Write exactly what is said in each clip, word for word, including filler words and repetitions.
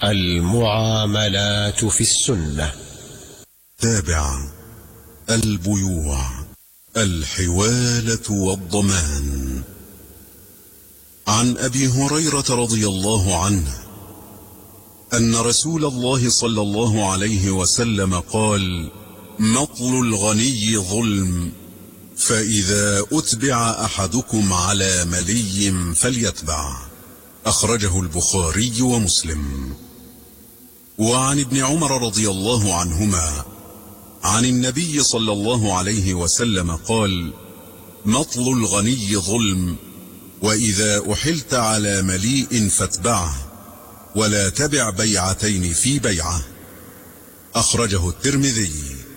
المعاملات في السنة. تابع: البيوع، الحوالة والضمان. عن أبي هريرة رضي الله عنه أن رسول الله صلى الله عليه وسلم قال: مطل الغني ظلم، فإذا أتبع أحدكم على ملي فليتبع. أخرجه البخاري ومسلم. وعن ابن عمر رضي الله عنهما عن النبي صلى الله عليه وسلم قال: مطل الغني ظلم، وإذا أحلت على مليء فاتبعه، ولا تبع بيعتين في بيعة. أخرجه الترمذي.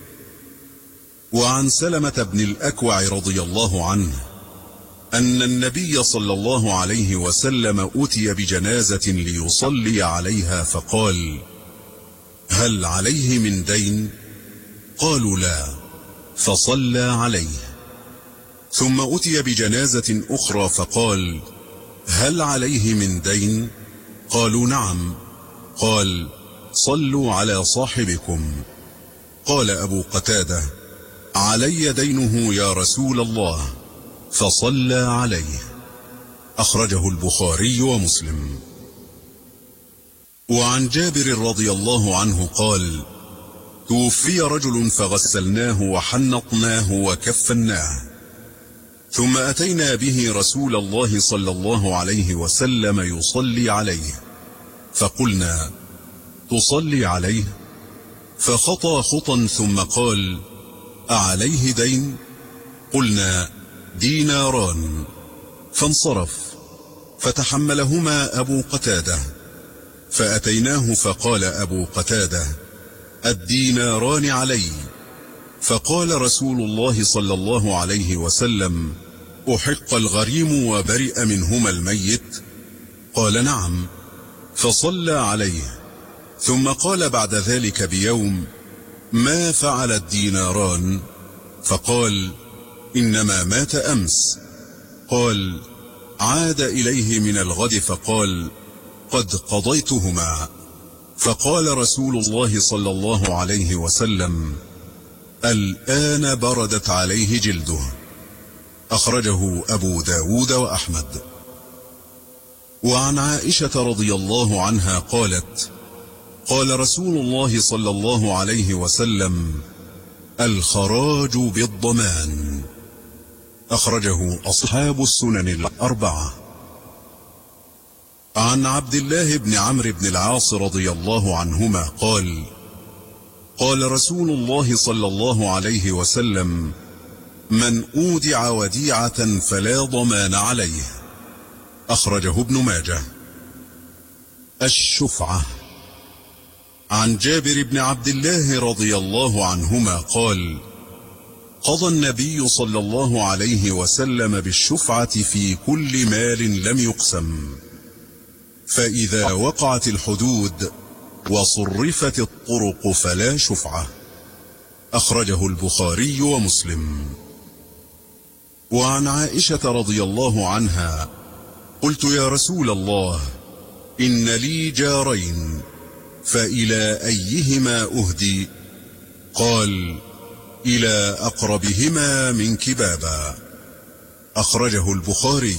وعن سلمة بن الأكوع رضي الله عنه أن النبي صلى الله عليه وسلم أتي بجنازة ليصلي عليها فقال: هل عليه من دين؟ قالوا لا، فصلى عليه. ثم أتي بجنازة أخرى فقال: هل عليه من دين؟ قالوا نعم. قال: صلوا على صاحبكم. قال أبو قتادة: علي دينه يا رسول الله، فصلى عليه. أخرجه البخاري ومسلم. وعن جابر رضي الله عنه قال: توفي رجل فغسلناه وحنطناه وكفناه، ثم أتينا به رسول الله صلى الله عليه وسلم يصلي عليه، فقلنا: تصلي عليه؟ فخطى خطا ثم قال: أعليه دين؟ قلنا: ديناران. فانصرف، فتحملهما أبو قتادة، فأتيناه فقال أبو قتادة: الديناران علي. فقال رسول الله صلى الله عليه وسلم: أحق الغريم وبرئ منهما الميت؟ قال نعم. فصلى عليه، ثم قال بعد ذلك بيوم: ما فعل الديناران؟ فقال: إنما مات أمس. قال: عاد إليه من الغد فقال: قد قضيتهما. فقال رسول الله صلى الله عليه وسلم: الآن بردت عليه جلده. أخرجه أبو داود وأحمد. وعن عائشة رضي الله عنها قالت: قال رسول الله صلى الله عليه وسلم: الخراج بالضمان. أخرجه أصحاب السنن الأربعة. عن عبد الله بن عمرو بن العاص رضي الله عنهما قال: قال رسول الله صلى الله عليه وسلم: من أودع وديعة فلا ضمان عليه. أخرجه ابن ماجه. الشفعة. عن جابر بن عبد الله رضي الله عنهما قال: قضى النبي صلى الله عليه وسلم بالشفعة في كل مال لم يقسم، فإذا وقعت الحدود وصرفت الطرق فلا شفعة. أخرجه البخاري ومسلم. وعن عائشة رضي الله عنها قلت: يا رسول الله، إن لي جارين، فإلى أيهما أهدي؟ قال: إلى أقربهما منك بابا. أخرجه البخاري.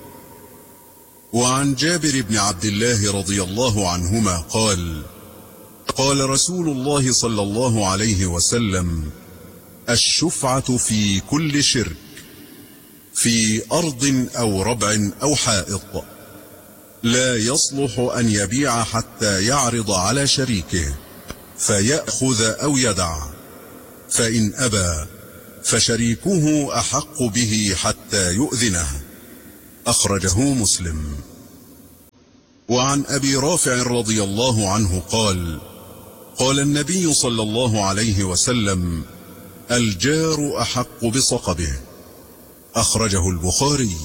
وعن جابر بن عبد الله رضي الله عنهما قال: قال رسول الله صلى الله عليه وسلم: الشفعة في كل شرك، في أرض أو ربع أو حائط، لا يصلح أن يبيع حتى يعرض على شريكه فيأخذ أو يدع، فإن أبى فشريكه أحق به حتى يؤذنه. أخرجه مسلم. وعن أبي رافع رضي الله عنه قال: قال النبي صلى الله عليه وسلم: الجار أحق بصقبه. أخرجه البخاري.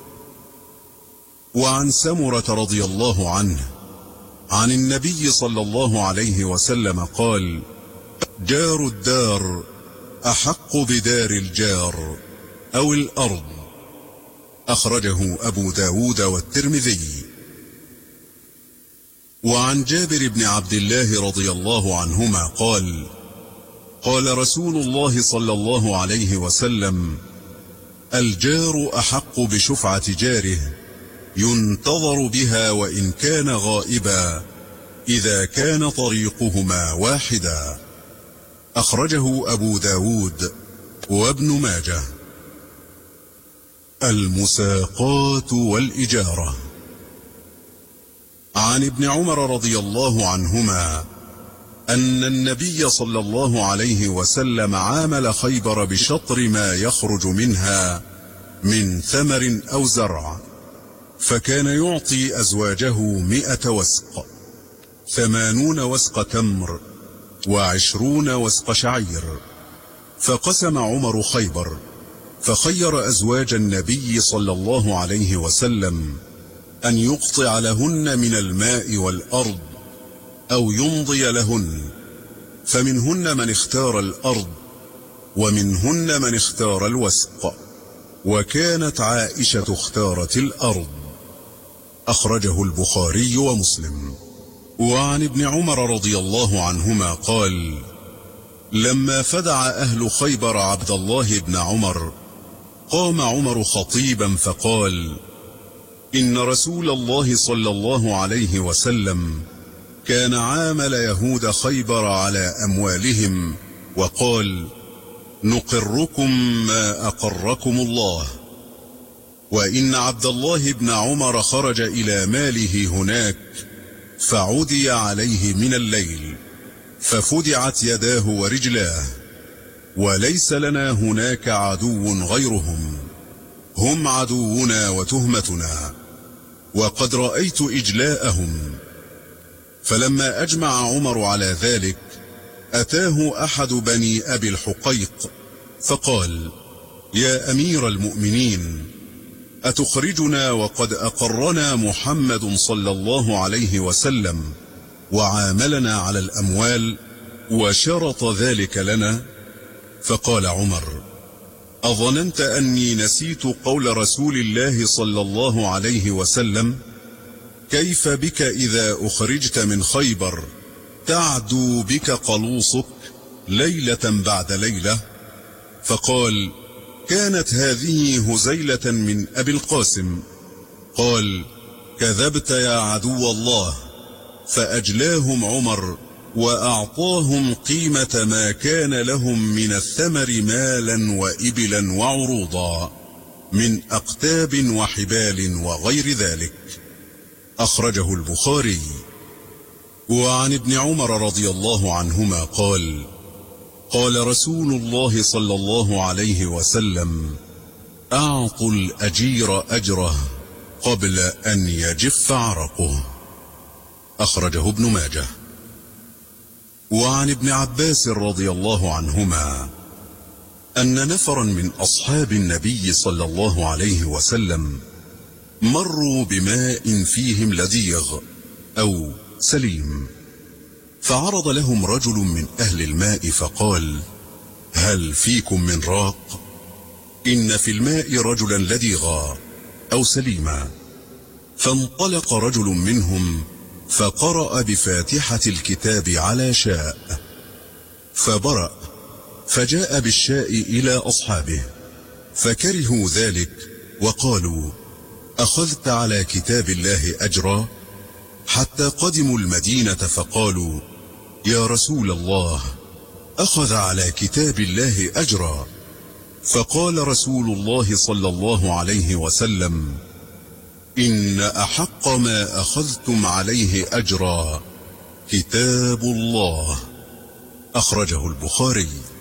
وعن سمرة رضي الله عنه عن النبي صلى الله عليه وسلم قال: جار الدار أحق بدار الجار أو الأرض. أخرجه أبو داود والترمذي. وعن جابر بن عبد الله رضي الله عنهما قال قال رسول الله صلى الله عليه وسلم: الجار أحق بشفعة جاره، ينتظر بها وإن كان غائبا، إذا كان طريقهما واحدا. أخرجه أبو داود وابن ماجه. المساقات والإجارة. عن ابن عمر رضي الله عنهما أن النبي صلى الله عليه وسلم عامل خيبر بشطر ما يخرج منها من ثمر أو زرع، فكان يعطي أزواجه مئة وسق، ثمانون وسق تمر وعشرون وسق شعير. فقسم عمر خيبر، فخير أزواج النبي صلى الله عليه وسلم أن يقطع لهن من الماء والأرض أو يمضي لهن، فمنهن من اختار الأرض ومنهن من اختار الوسق، وكانت عائشة اختارت الأرض. أخرجه البخاري ومسلم. وعن ابن عمر رضي الله عنهما قال: لما فدع أهل خيبر عبد الله بن عمر، قام عمر خطيبا فقال: إن رسول الله صلى الله عليه وسلم كان عامل يهود خيبر على أموالهم، وقال: نقركم ما أقركم الله. وإن عبد الله بن عمر خرج إلى ماله هناك، فعدي عليه من الليل، ففدعت يداه ورجلاه، وليس لنا هناك عدو غيرهم، هم عدونا وتهمتنا، وقد رأيت إجلاءهم. فلما أجمع عمر على ذلك، أتاه أحد بني أبي الحقيق فقال: يا أمير المؤمنين، أتخرجنا وقد أقرنا محمد صلى الله عليه وسلم وعاملنا على الأموال وشرط ذلك لنا؟ فقال عمر: أظننت أني نسيت قول رسول الله صلى الله عليه وسلم: كيف بك إذا أخرجت من خيبر تعدو بك قلوصك ليلة بعد ليلة؟ فقال: كانت هذه هزيلة من أبي القاسم. قال: كذبت يا عدو الله. فأجلاهم عمر وأعطاهم قيمة ما كان لهم من الثمر مالا وإبلا وعروضا من أقتاب وحبال وغير ذلك. أخرجه البخاري. وعن ابن عمر رضي الله عنهما قال: قال رسول الله صلى الله عليه وسلم: أعطوا الأجير أجره قبل أن يجف عرقه. أخرجه ابن ماجه. وعن ابن عباس رضي الله عنهما أن نفرا من أصحاب النبي صلى الله عليه وسلم مروا بماء فيهم لديغ أو سليم، فعرض لهم رجل من أهل الماء فقال: هل فيكم من راق؟ إن في الماء رجلا لديغا أو سليما. فانطلق رجل منهم فقرأ بفاتحة الكتاب على شاء، فبرأ، فجاء بالشاء إلى أصحابه، فكرهوا ذلك وقالوا: أخذت على كتاب الله أجرا؟ حتى قدموا المدينة فقالوا: يا رسول الله، أخذ على كتاب الله أجرا. فقال رسول الله صلى الله عليه وسلم: إن أحق ما أخذتم عليه أجرا كتاب الله. أخرجه البخاري.